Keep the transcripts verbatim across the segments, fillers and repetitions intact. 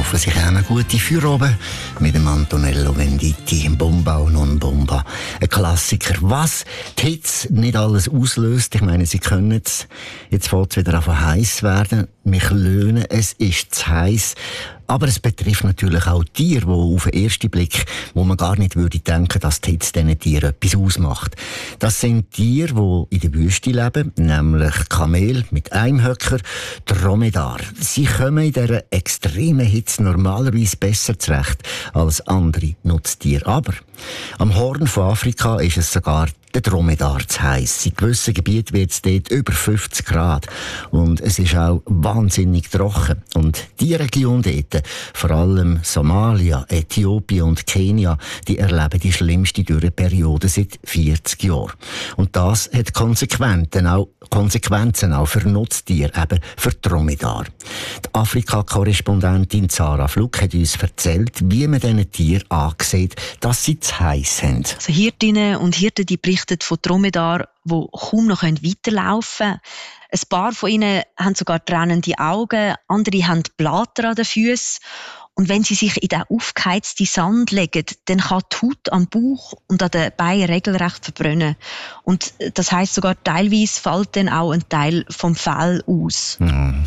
hoffe, Sie haben eine gute Feierabend mit dem Antonello Venditti, Bomba o non Bomba. Ein Klassiker. Was die Hitze nicht alles auslöst, ich meine, Sie können es. Jetzt fängt es wieder an heiß werden. Mich löhnen, es ist zu heiß. Aber es betrifft natürlich auch Tiere, die auf den ersten Blick, wo man gar nicht würde denken, dass die Hitze diesen Tieren etwas ausmacht. Das sind Tiere, die in der Wüste leben, nämlich Kamel mit Einhöcker, Dromedar. Sie kommen in dieser extremen Hitze normalerweise besser zurecht als andere Nutztiere. Aber am Horn von Afrika ist es sogar der Dromedar zu heiß. In gewissen Gebieten wird es dort über fünfzig Grad. Und es ist auch wahnsinnig trocken. Und die Region dort, vor allem Somalia, Äthiopien und Kenia, die erleben die schlimmste Dürreperiode seit vierzig Jahren. Und das hat Konsequenzen auch, Konsequenzen auch für Nutztiere, eben für Dromedar. Die Afrika-Korrespondentin Sarah Fluck hat uns erzählt, wie man diesen Tieren ansieht, dass sie zu heiß sind. Also Hirtinnen und Hirten, die berichten von Dromedar, die kaum noch weiterlaufen können. Ein paar von ihnen haben sogar tränende Augen, andere haben Blatter an den Füßen. Und wenn sie sich in den aufgeheizten Sand legen, dann kann die Haut am Bauch und an den Beinen regelrecht verbrennen. Und das heisst sogar, teilweise fällt dann auch ein Teil vom Fell aus.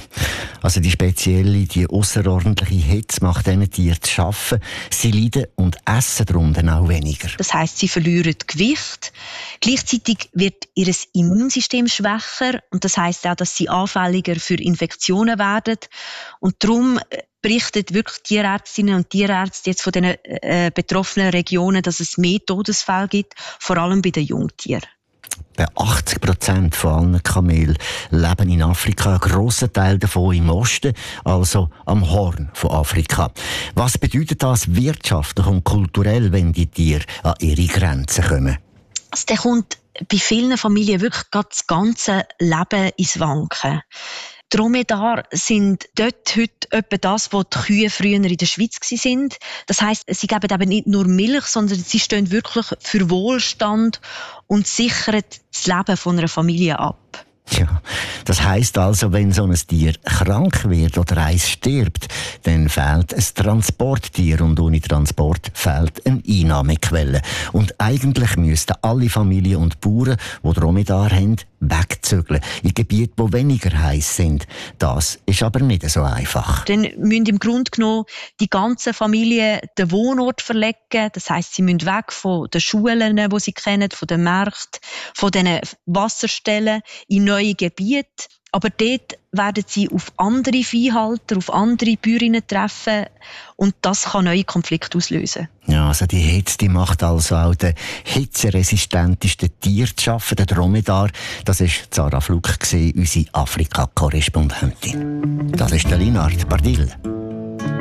Also die spezielle, die ausserordentliche Hitze macht diesen Tieren zu schaffen. Sie leiden und essen darum dann auch weniger. Das heisst, sie verlieren Gewicht. Gleichzeitig wird ihr Immunsystem schwächer. Und das heisst auch, dass sie anfälliger für Infektionen werden. Und darum berichten wirklich Tierärztinnen und Tierärzte jetzt von den äh, betroffenen Regionen, dass es mehr Todesfälle gibt, vor allem bei den Jungtieren. Bei achtzig Prozent von allen Kamelen leben in Afrika, ein grosser Teil davon im Osten, also am Horn von Afrika. Was bedeutet das wirtschaftlich und kulturell, wenn die Tiere an ihre Grenzen kommen? Also der kommt bei vielen Familien wirklich das ganze Leben ins Wanken. Dromedar sind dort heute etwa das, was die Kühe früher in der Schweiz waren. Das heisst, sie geben eben nicht nur Milch, sondern sie stehen wirklich für Wohlstand und sichern das Leben von einer Familie ab. Ja, das heisst also, wenn so ein Tier krank wird oder eins stirbt, dann fehlt ein Transporttier und ohne Transport fehlt eine Einnahmequelle. Und eigentlich müssten alle Familien und Bauern, die Dromedar haben, wegzügeln in Gebiete, die weniger heiß sind. Das ist aber nicht so einfach. Dann müssen im Grunde genommen die ganze Familie den Wohnort verlegen. Das heisst, sie müssen weg von den Schulen, die sie kennen, von den Märkten, von den Wasserstellen in neue Gebiete. Aber dort werden sie auf andere Viehhalter, auf andere Bäuerinnen treffen und das kann neue Konflikte auslösen. Ja, also die Hitze, die macht also auch den hitzeresistentesten Tier zu schaffen, den Dromedar. Das war Sarah Fluck, unsere Afrika-Korrespondentin. Das ist der Linard Bardil.